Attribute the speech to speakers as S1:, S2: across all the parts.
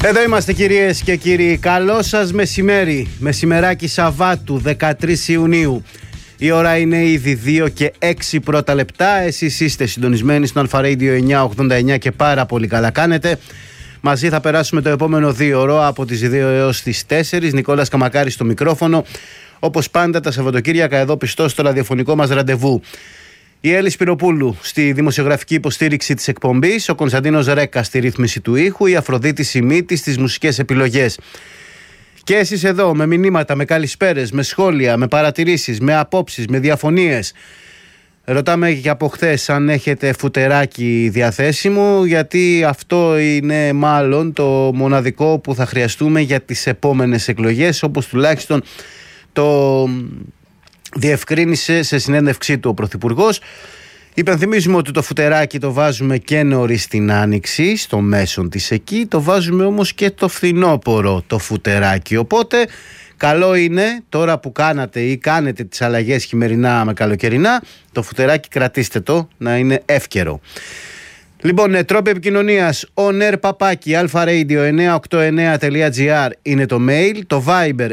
S1: Εδώ είμαστε κυρίες και κύριοι. Καλό σας μεσημέρι. Μεσημεράκι Σαββάτου 13 Ιουνίου. Η ώρα είναι ήδη 2 και 6 πρώτα λεπτά. Εσείς είστε συντονισμένοι στο Alpha Radio 989 και πάρα πολύ καλά κάνετε. Μαζί θα περάσουμε το επόμενο 2 ώρο από τις 2 έως τις 4. Νικόλας Καμακάρης στο μικρόφωνο. Όπως πάντα τα Σαββατοκύριακα εδώ πιστός στο ραδιοφωνικό μας ραντεβού. Η Έλλη Σπυροπούλου στη δημοσιογραφική υποστήριξη της εκπομπής, ο Κωνσταντίνος Ρέκα στη ρύθμιση του ήχου, η Αφροδίτη Σιμίτη στις μουσικές επιλογές. Και εσείς εδώ με μηνύματα, με καλησπέρες, με σχόλια, με παρατηρήσεις, με απόψεις, με διαφωνίες. Ρωτάμε και από χθες αν έχετε φουτεράκι διαθέσιμο, γιατί αυτό είναι μάλλον το μοναδικό που θα χρειαστούμε για τις επόμενες εκλογές, όπως τουλάχιστον το διευκρίνησε σε συνέντευξή του ο Πρωθυπουργός. Υπενθυμίζουμε ότι το φουτεράκι το βάζουμε και νωρίς την Άνοιξη, στο μέσον της εκεί, το βάζουμε όμως και το φθινόπωρο το φουτεράκι. Οπότε καλό είναι τώρα που κάνατε ή κάνετε τις αλλαγές χειμερινά με καλοκαιρινά, το φουτεράκι κρατήστε το να είναι εύκαιρο. Λοιπόν, τρόποι επικοινωνίας, onair@alpharadio989.gr είναι το mail, το Viber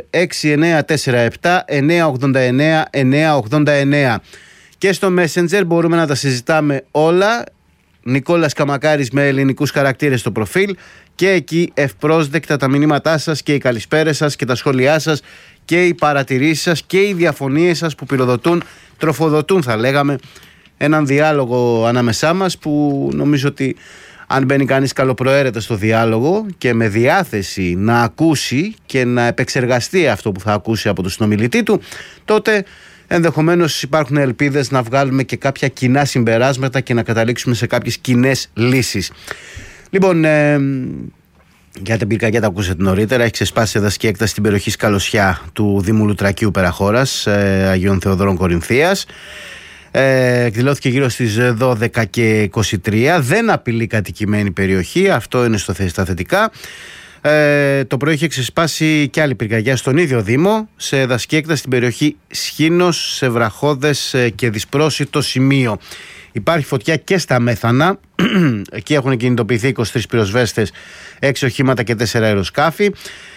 S1: 6947-989-989 και στο Messenger μπορούμε να τα συζητάμε όλα. Νικόλας Καμακάρης με ελληνικούς χαρακτήρες στο προφίλ και εκεί ευπρόσδεκτα τα μηνύματά σας και οι καλησπέρες σας και τα σχόλιά σας και οι παρατηρήσεις σας και οι διαφωνίες σας που πυροδοτούν, τροφοδοτούν θα λέγαμε, έναν διάλογο ανάμεσά μας που νομίζω ότι αν μπαίνει κανείς καλοπροαίρετα στο διάλογο και με διάθεση να ακούσει και να επεξεργαστεί αυτό που θα ακούσει από τον συνομιλητή του, τότε ενδεχομένως υπάρχουν ελπίδες να βγάλουμε και κάποια κοινά συμπεράσματα και να καταλήξουμε σε κάποιες κοινές λύσεις. Λοιπόν, για την πυρκαγιά τα ακούσατε νωρίτερα. Έχει ξεσπάσει εδαφική έκταση στην περιοχή Σκαλωσιά του Δήμου Λουτρακίου Περαχώρας, Αγίων Θεοδωρών Κορινθίας. Εκδηλώθηκε γύρω στις 12 και 23. Δεν απειλεί κατοικημένη περιοχή. Αυτό είναι στα θετικά. Το πρωί είχε ξεσπάσει και άλλη πυρκαγιά στον ίδιο Δήμο, σε δασική έκταση στην περιοχή Σχήνος, σε βραχώδες και δυσπρόσιτο σημείο. Υπάρχει φωτιά και στα Μέθανα. Εκεί έχουν κινητοποιηθεί 23 πυροσβέστες, 6 οχήματα και 4 αεροσκάφη.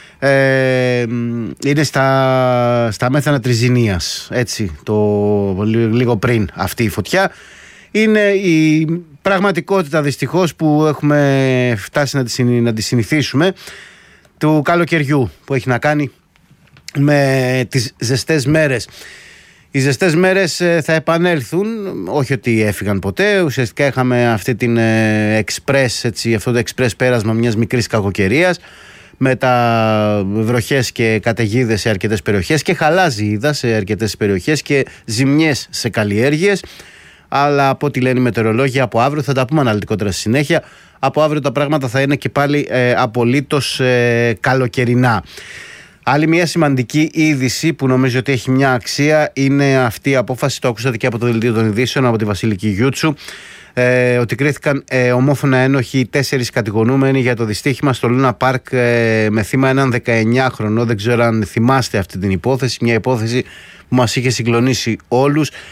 S1: Είναι στα Μέθανα Τριζηνίας, έτσι, λίγο πριν αυτή η φωτιά. Είναι η πραγματικότητα δυστυχώς που έχουμε φτάσει να τη συνηθίσουμε του καλοκαιριού, που έχει να κάνει με τις ζεστές μέρες. Οι ζεστές μέρες θα επανέλθουν, όχι ότι έφυγαν ποτέ. Ουσιαστικά είχαμε αυτή την αυτό το εξπρές πέρασμα μιας μικρής κακοκαιρίας, με τα βροχές και καταιγίδες σε αρκετές περιοχές και χαλάζιδα σε αρκετές περιοχές και ζημιές σε καλλιέργειες. Αλλά από ό,τι λένε οι μετεωρολόγοι, από αύριο, θα τα πούμε αναλυτικότερα στη συνέχεια, από αύριο τα πράγματα θα είναι και πάλι απολύτως καλοκαιρινά. Άλλη μια σημαντική είδηση που νομίζω ότι έχει μια αξία είναι αυτή η απόφαση, το ακούσατε και από το Δελτίο των Ειδήσεων, από τη Βασιλική Γιούτσου, ότι κρίθηκαν ομόφωνα ένοχοι 4 κατηγορούμενοι για το δυστύχημα στο Λούνα Πάρκ με θύμα έναν 19χρονο. Δεν ξέρω αν θυμάστε αυτή την υπόθεση, μια υπόθεση που μας είχε συγκλονίσει όλους.